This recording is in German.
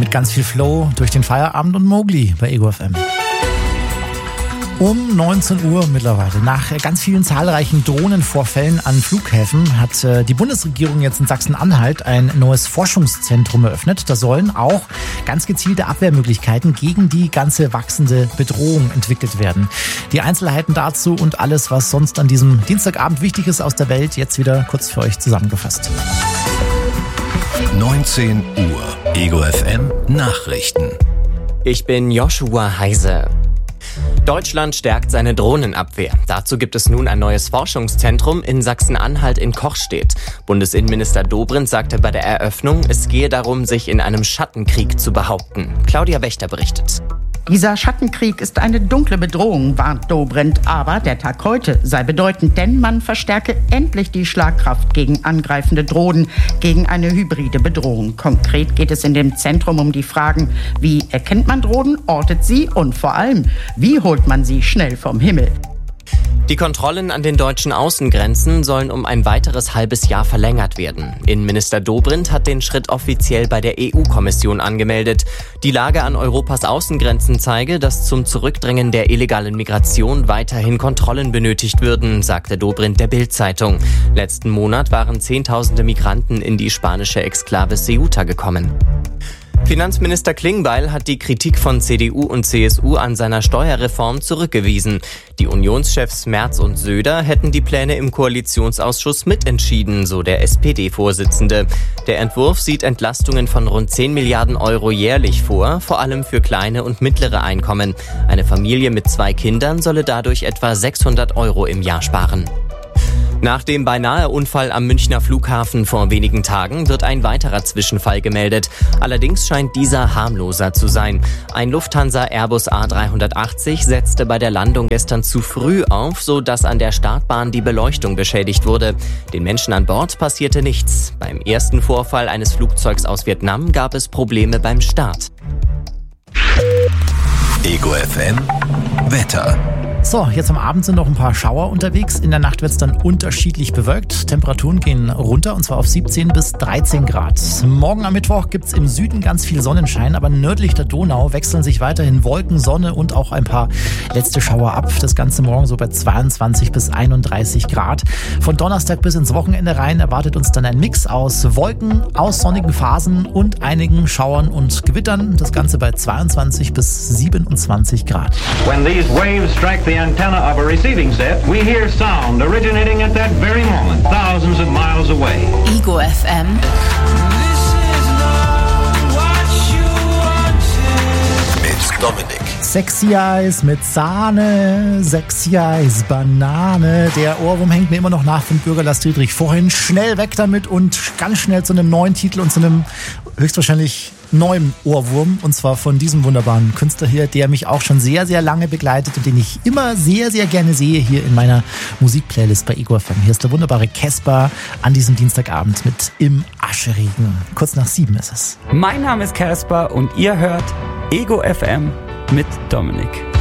mit ganz viel Flow durch den Feierabend und Mowgli bei Ego FM. Um 19 Uhr mittlerweile. Nach ganz vielen zahlreichen Drohnenvorfällen an Flughäfen hat die Bundesregierung jetzt in Sachsen-Anhalt ein neues Forschungszentrum eröffnet. Da sollen auch ganz gezielte Abwehrmöglichkeiten gegen die ganze wachsende Bedrohung entwickelt werden. Die Einzelheiten dazu und alles, was sonst an diesem Dienstagabend wichtig ist aus der Welt, jetzt wieder kurz für euch zusammengefasst. 19 Uhr. Ego FM Nachrichten. Ich bin Joshua Heise. Deutschland stärkt seine Drohnenabwehr. Dazu gibt es nun ein neues Forschungszentrum in Sachsen-Anhalt in Kochstedt. Bundesinnenminister Dobrindt sagte bei der Eröffnung, es gehe darum, sich in einem Schattenkrieg zu behaupten. Claudia Wächter berichtet. Dieser Schattenkrieg ist eine dunkle Bedrohung, warnt Dobrindt. Aber der Tag heute sei bedeutend, denn man verstärke endlich die Schlagkraft gegen angreifende Drohnen, gegen eine hybride Bedrohung. Konkret geht es in dem Zentrum um die Fragen, wie erkennt man Drohnen, ortet sie und vor allem, wie holt man sie schnell vom Himmel? Die Kontrollen an den deutschen Außengrenzen sollen um ein weiteres halbes Jahr verlängert werden. Innenminister Dobrindt hat den Schritt offiziell bei der EU-Kommission angemeldet. Die Lage an Europas Außengrenzen zeige, dass zum Zurückdrängen der illegalen Migration weiterhin Kontrollen benötigt würden, sagte Dobrindt der Bild-Zeitung. Letzten Monat waren Zehntausende Migranten in die spanische Exklave Ceuta gekommen. Finanzminister Klingbeil hat die Kritik von CDU und CSU an seiner Steuerreform zurückgewiesen. Die Unionschefs Merz und Söder hätten die Pläne im Koalitionsausschuss mitentschieden, so der SPD-Vorsitzende. Der Entwurf sieht Entlastungen von rund 10 Milliarden Euro jährlich vor, vor allem für kleine und mittlere Einkommen. Eine Familie mit 2 Kindern solle dadurch etwa 600 Euro im Jahr sparen. Nach dem Beinahe-Unfall am Münchner Flughafen vor wenigen Tagen wird ein weiterer Zwischenfall gemeldet. Allerdings scheint dieser harmloser zu sein. Ein Lufthansa-Airbus A380 setzte bei der Landung gestern zu früh auf, sodass an der Startbahn die Beleuchtung beschädigt wurde. Den Menschen an Bord passierte nichts. Beim ersten Vorfall eines Flugzeugs aus Vietnam gab es Probleme beim Start. Ego FM Wetter. So, jetzt am Abend sind noch ein paar Schauer unterwegs. In der Nacht wird es dann unterschiedlich bewölkt. Temperaturen gehen runter und zwar auf 17 bis 13 Grad. Morgen am Mittwoch gibt es im Süden ganz viel Sonnenschein, aber nördlich der Donau wechseln sich weiterhin Wolken, Sonne und auch ein paar letzte Schauer ab. Das Ganze morgen so bei 22 bis 31 Grad. Von Donnerstag bis ins Wochenende rein erwartet uns dann ein Mix aus Wolken, aus sonnigen Phasen und einigen Schauern und Gewittern. Das Ganze bei 22 bis 27 Grad. When these waves strike the antenna of a receiving set, we hear sound originating at that very moment, thousands of miles away. Ego FM. Mit Dominik. Sexy Eis mit Sahne, Sexy Eis Banane. Der Ohrwurm hängt mir immer noch nach von Bürger Lars Dietrich. Vorhin schnell weg damit und ganz schnell zu einem neuen Titel und zu einem höchstwahrscheinlich neuen Ohrwurm. Und zwar von diesem wunderbaren Künstler hier, der mich auch schon sehr, sehr lange begleitet und den ich immer sehr, sehr gerne sehe hier in meiner Musikplaylist bei Ego FM. Hier ist der wunderbare Casper an diesem Dienstagabend mit Im Ascheregen. Kurz nach 7 ist es. Mein Name ist Casper und ihr hört Ego FM mit Dominik.